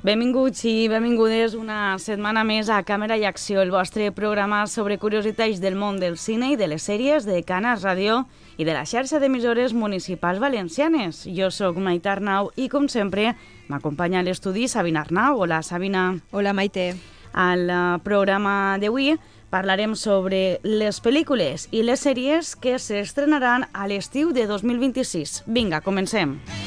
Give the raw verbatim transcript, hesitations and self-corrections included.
Benvinguts i benvingudes una setmana més a Càmera i Acció, el vostre programa sobre curiositats del món del cine i de les sèries de Canas Ràdio i de la xarxa d'emissores municipals valencianes. Jo sóc Maite Arnau i, com sempre, m'acompanya a l'estudi Sabina Arnau. Hola, Sabina. Hola, Maite. Al programa d'avui parlarem sobre les pel·lícules i les sèries que s'estrenaran a l'estiu de dos mil vint-i-sis. Vinga, comencem.